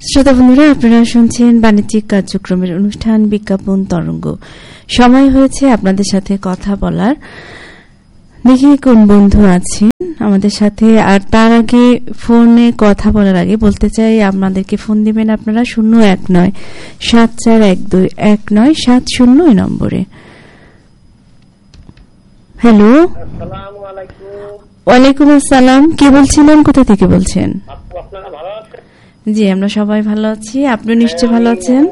শ্রোতা বন্ধুরা, আপনারা শুনছেন বাণিজ্যিক কার্যক্রমের অনুষ্ঠান বিজ্ঞাপন তরঙ্গ। সময় হয়েছে আপনাদের সাথে কথা বলার। দেখি কোন বন্ধু আছেন আমাদের সাথে। আর তার আগে ফোনে কথা বলার আগে বলতে চাই, আপনাদেরকে ফোন দিবেন আপনারা 01974121970 নম্বরে। হ্যালো, ওয়ালাইকুম আসসালাম। কে বলছিলেন, কোথা থেকে বলছেন? জি, আমরা সবাই ভালো আছি। আপনি নিশ্চয় ভালো আছেন?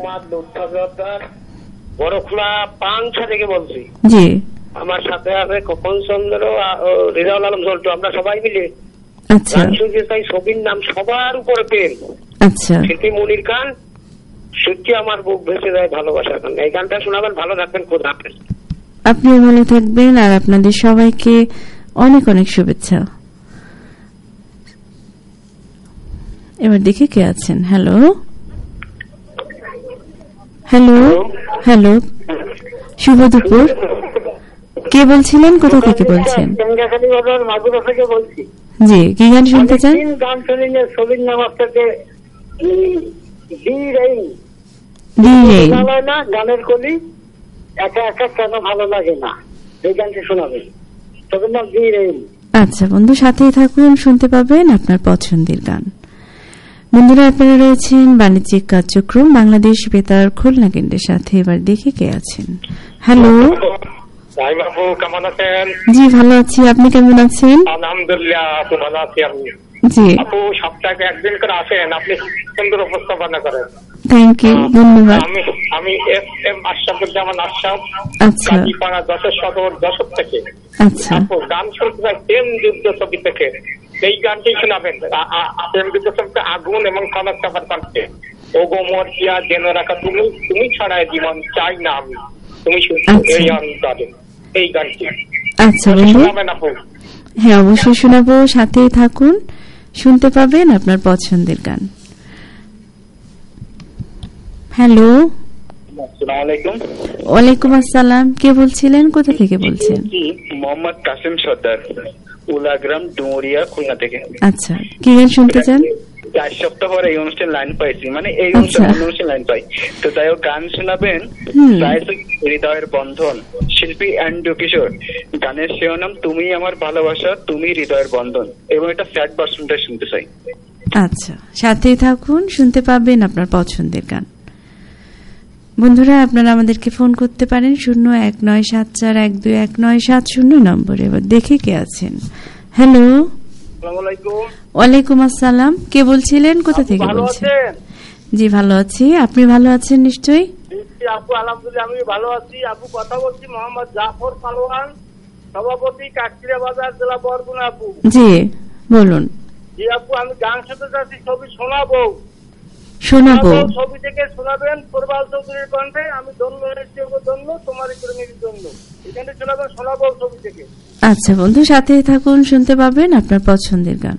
জি, আমার সাথে আছে খোকন চন্দ্র, রিজাউল আলম জল্টু, আমরা সবাই মিলে আচ্ছা তাই ছবির নাম সবার উপরে পেন। আচ্ছা, স্মৃতি মনির গান, সত্যি আমার বুক ভেসে যায় ভালোবাসার গান। এই গানটা শোনাবেন। ভালো থাকবেন, খোদা হাফেজ। আপনিও ভালো থাকবেন, আর আপনাদের সবাইকে অনেক অনেক শুভেচ্ছা। এবার দেখে কে আছেন। হ্যালো হ্যালো হ্যালো, শুভ দুপুর। কে বলছিলেন, কোথা থেকে বলছেন? জি, কি গান শুনতে চান? গান শুনিয়ে ছবির নাম আপনাকে না, গানের কলি একা একা কেন ভালো লাগে না, এই গানটি শোনাবেন। ছবির নাম আচ্ছা বন্ধু, সাথেই থাকুন, শুনতে পাবেন আপনার পছন্দের গান। বন্ধুরা, আপনারা রয়েছেন বাণিজ্যিক কার্যক্রম বাংলাদেশ বেতার খুলনা কেন্দ্রের সাথে। এবার দেখে কে আছেন। হ্যালো, কেমন আছেন? জি ভালো আছি, আপনি কেমন আছেন? আলহামদুলিল্লাহ, আপু ভালো আছি আমি। জি আপু, সপ্তাহে একদিন করে আসেন, আপনি সুন্দর উপস্থাপনা করেন। থ্যাংক ইউ, ধন্যবাদ। আমি FM আশরাফুজ্জামান আশরাফ, আচ্ছা কাজীপাড়া যশোর সদর, যশোর থেকে। আচ্ছা, আপু, গান শুনতে চাই প্রেম যুদ্ধ ছবি থেকে, এই গানটি শোনাবেন। প্রেম যুদ্ধ ছবিতে আগুন এবং কনক চাপার পাচ্ছে, ও গো মোর পিয়া যেন রাখা তুমি, তুমি ছাড়াই জীবন চাই না আমি, তুমি এই অন্তরে, এই গানটি। আচ্ছা বন্ধু, শোনাবেন আপু? হ্যাঁ অবশ্যই শোনাবো, সাথেই থাকুন, শুনতে পাবেন আপনার পছন্দের গান। হ্যালো, আসসালামু আলাইকুম। ওয়ালাইকুম আসসালাম। কে বলছিলেন, কোথা থেকে বলছেন? মোহাম্মদ কাসিম সর্দার, উলাগ্রাম, ডুমুরিয়া, খুলনা থেকে। আচ্ছা, কি গান শুনতে চান? 4 সপ্তাহ পরে এই অনুষ্ঠান লাইন পাইছি, মানে এই অনুষ্ঠান লাইন পাই। তো যাই হোক, গান শোনাবেন হৃদয়ের বন্ধন, শিল্পী অ্যান্ড্রু কিশোর। গানের শিরোনাম তুমি আমার ভালোবাসা, তুমি হৃদয়ের বন্ধন, এবং এটা স্যাড ভার্সনটা শুনতে চাই। আচ্ছা, সাথেই থাকুন, শুনতে পাবেন আপনার পছন্দের গান। বন্ধুরা, আপনারা আমাদেরকে ফোন করতে পারেন 01974121970 নম্বরে। এবার দেখে কে আছেন। হ্যালো, ওয়ালাইকুম আসসালাম। কে বলছিলেন, কোথা থেকে বলছেন? জি ভালো আছি, আপনি ভালো আছেন নিশ্চয়ই? আপু আলহামদুলিল্লাহ, আমি ভালো আছি। আপু, কথা বলছি মোহাম্মদ জাফর পালোয়ান, সভাপতি, কাকচিড়া বাজার, জেলা বরগুনা। আপু জি বলুন। জি আপু, আমি গান শুনতে চাচ্ছি, ছবি শোনাবো। ছবি থেকে শোনাবেন প্রবাল চৌধুরীর কণ্ঠে, আমি ধন্য হয়েছি ধন্য, তোমারই প্রেমের জন্য, এখানে শোনাবেন, শোনাবো ছবি থেকে। আচ্ছা বন্ধু, সাথেই থাকুন, শুনতে পাবেন আপনার পছন্দের গান।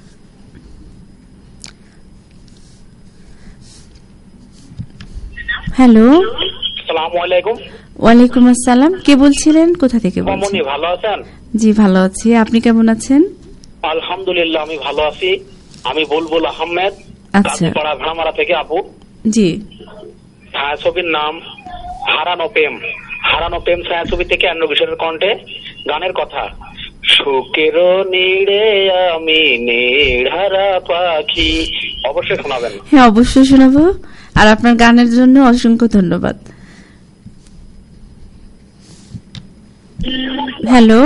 হ্যালো, আসসালামু আলাইকুম। ওয়ালাইকুম আসসালাম। কে বলছিলেন, কোথা থেকে বলছেন? ভালো আছেন? জি ভালো আছি, আপনি কেমন আছেন? আলহামদুলিল্লাহ, আমি ভালো আছি। আমি বুলবুল আহমেদ, কাজীপাড়া ভাড়ামারা থেকে। আপু, জি, ছায়াছবির নাম হারানো প্রেম। হারানো প্রেম ছায়াছবি থেকে অ্যান্ড্রু কিশোরের কণ্ঠে, গানের কথা সুখের নীড়ে আমি নীড়হারা পাখি। অবশ্যই শোনাবেন। হ্যাঁ অবশ্যই শোনাবো, আর আপনার গানের জন্য অসংখ্য ধন্যবাদ। হ্যালো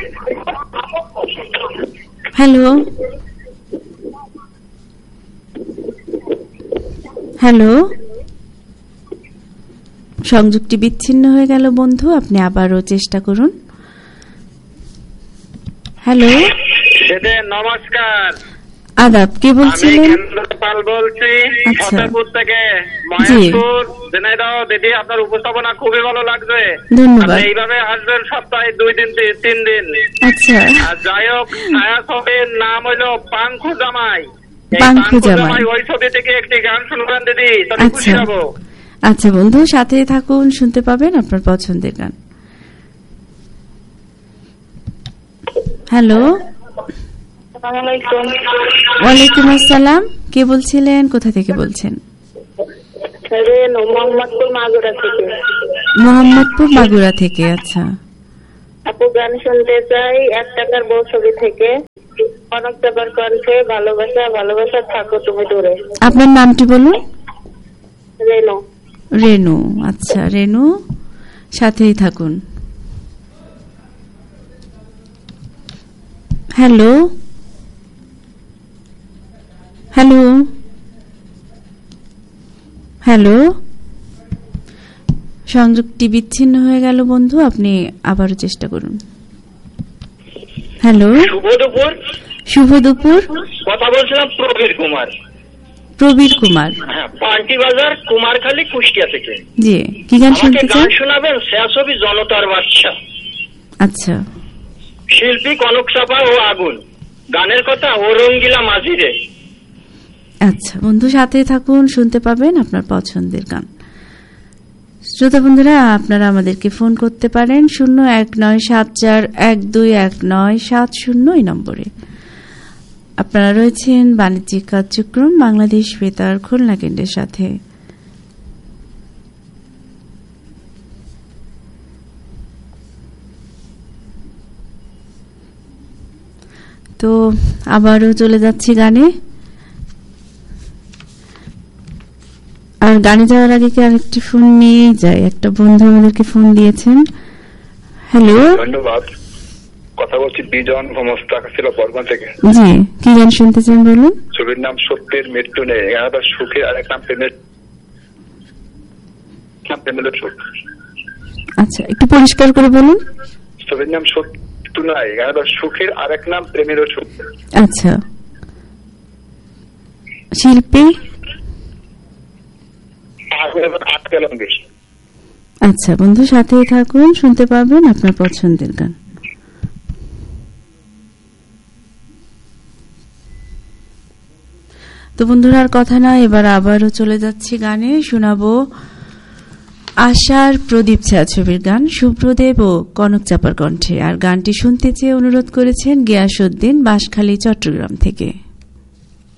হ্যালো হ্যালো, সংযোগটি বিচ্ছিন্ন হয়ে গেল বন্ধু, আপনি আবারও চেষ্টা করুন। হ্যালো, নমস্কার, আদাব। কে বলছিলেন? বলছি ফতেপুর থেকে, দিদি। আপনার উপস্থাপনা খুবই ভালো লাগছে, ধন্যবাদ। এইভাবে আসবেন সপ্তাহে 2 দিন 3 দিন। আচ্ছা, যাই হোক, ছায়াছবির নাম হইল পাংখু জামাই। ওই ছবি থেকে একটি গান শুনবেন দিদি, তাহলে খুশি হব। আচ্ছা বন্ধু, সাথেই থাকুন, শুনতে পাবেন আপনার পছন্দের গান। হ্যালো, ওয়ালাইকুম আসসালাম। কে বলছিলেন, কোথা থেকে বলছেন? মোহাম্মদপুর মাগুরা থেকে। মোহাম্মদপুর মাগুরা থেকে, আচ্ছা। আপু গান শুনতে চাই 1 টাকার বউ ছবি থেকে, কনক চাপার কণ্ঠে ভালোবাসা ভালোবাসা থাকো তুমি দূরে। আপনার নামটি বলুন। রেনু। রেনু, আচ্ছা রেনু, সাথেই থাকুন। হ্যালো হ্যালো হ্যালো, সংযোগটি বিচ্ছিন্ন হয়ে গেল বন্ধু, আপনি আবারও চেষ্টা করুন। হ্যালো, শুভ দুপুর। শুভ দুপুর, কথা বলছিলাম প্রবীর কুমার। প্রবীর কুমার, হ্যাঁ, পান্টি বাজার, কুমারখালী, কুষ্টিয়া থেকে। জি, কি গান শুনতে চান? গান শোনাবেন শেষবি জনতার বাদশা। আচ্ছা। শিল্পী কনক চাপা ও আগুন, গানের কথা ও রঙ্গিলা মাঝিরে। আচ্ছা বন্ধু, সাথে থাকুন, শুনতে পাবেন আপনার পছন্দের গান। শ্রোতা বন্ধুরা, আপনারা আমাদেরকে ফোন করতে পারেন 0197412197 এই নম্বরে। আপনারা রয়েছেন বাণিজ্যিক কার্যক্রম বাংলাদেশ বেতার খুলনা কেন্দ্রের সাথে। তো আবারও চলে যাচ্ছি গানে। আর গানে যাওয়ার আগে কি আরেকটি ফোন নিয়ে যাই? একটা বন্ধু আমাদেরকে ফোন দিয়েছেন। হ্যালো, ধন্যবাদ। কথা বলছি বিজন মোস্তাক ছিল বর্ধমান থেকে। জি, কি গান শুনতে চান বলুন? ছবির নাম সত্যের মৃত্যু নেই, আবার সুখে আরেক নাম প্রেমের সুখ। আচ্ছা, একটু পরিষ্কার করে বলুন। ছবির নাম সত্যি নাই, আবার সুখের আরেক নাম প্রেমের সুখ। আচ্ছা, শিল্পী? আচ্ছা বন্ধু, সাথেই থাকুন, শুনতে পাবেন আপনার পছন্দের গান। তো বন্ধুরা, আর কথা না, এবার আবারও চলে যাচ্ছি গানে। শোনাবো আশার প্রদীপ ছায়াছবির গান, শুভ্রদেব ও কনক চাপার কণ্ঠে। আর গানটি শুনতে চেয়ে অনুরোধ করেছেন গিয়াসউদ্দিন, বাঁশখালী, চট্টগ্রাম থেকে।